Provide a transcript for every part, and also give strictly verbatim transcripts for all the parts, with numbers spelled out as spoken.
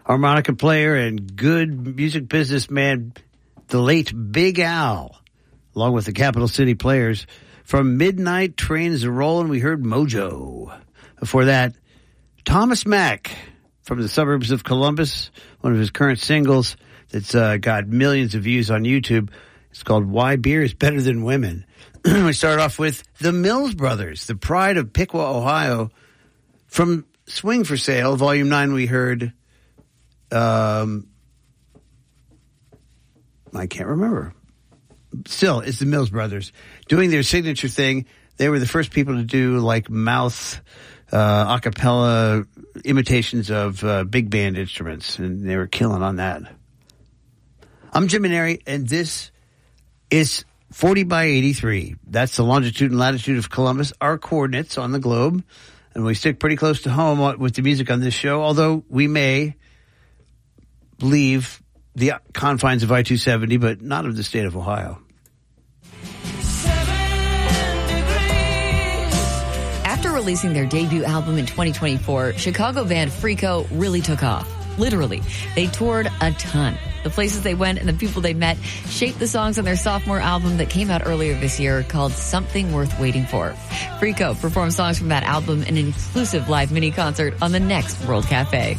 harmonica player and good music businessman, the late Big Al, along with the Capital City Players. From Midnight Trains a Rollin', we heard Mojo. Before that, Thomas Mack from the suburbs of Columbus, one of his current singles that's uh, got millions of views on YouTube. It's called Why Beer is Better Than Women. We start off with the Mills Brothers, the pride of Piqua, Ohio. From Swing for Sale, Volume nine, we heard, um, I can't remember. Still, it's the Mills Brothers doing their signature thing. They were the first people to do like mouth uh, a cappella imitations of uh, big band instruments, and they were killing on that. I'm Jim Maneri, and this is forty by eighty-three. That's the longitude and latitude of Columbus, our coordinates on the globe. And we stick pretty close to home with the music on this show, although we may leave the confines of I two seventy, but not of the state of Ohio. After releasing their debut album in twenty twenty-four, Chicago band Freako really took off. Literally, they toured a ton. The places they went and the people they met shaped the songs on their sophomore album that came out earlier this year called Something Worth Waiting For. Freako performed songs from that album in an exclusive live mini concert on the next World Cafe.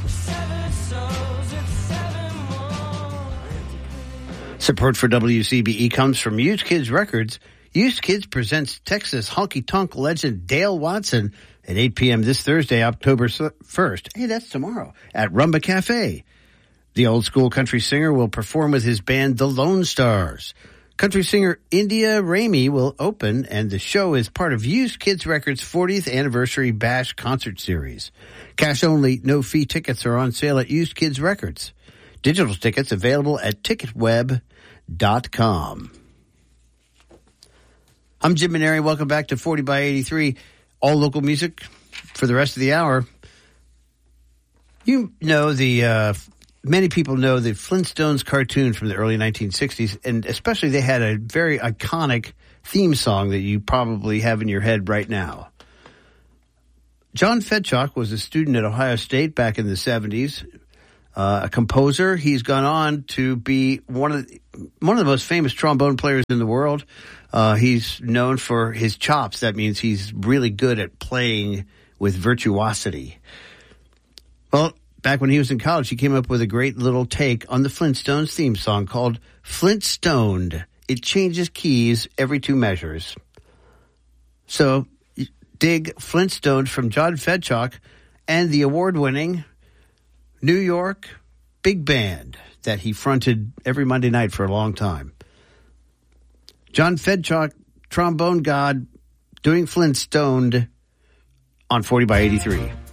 Support for W C B E comes from Used Kids Records. Used Kids presents Texas honky-tonk legend Dale Watson at eight p.m. this Thursday, October first. Hey, that's tomorrow at Rumba Cafe. The old school country singer will perform with his band, the Lone Stars. Country singer India Ramey will open, and the show is part of Used Kids Records' fortieth Anniversary Bash concert series. Cash-only, no-fee tickets are on sale at Used Kids Records. Digital tickets available at ticket web dot com. I'm Jim Maneri. Welcome back to forty by eighty-three. All local music for the rest of the hour. You know the... Uh, Many people know the Flintstones cartoon from the early nineteen sixties, and especially they had a very iconic theme song that you probably have in your head right now. John Fedchuk was a student at Ohio State back in the seventies, uh, a composer. He's gone on to be one of the, one of the most famous trombone players in the world. Uh, he's known for his chops. That means he's really good at playing with virtuosity. Well, back when he was in college, he came up with a great little take on the Flintstones theme song called Flintstoned. It changes keys every two measures. So dig Flintstoned from John Fedchuk and the award-winning New York big band that he fronted every Monday night for a long time. John Fedchuk, trombone god, doing Flintstoned on forty by eighty-three.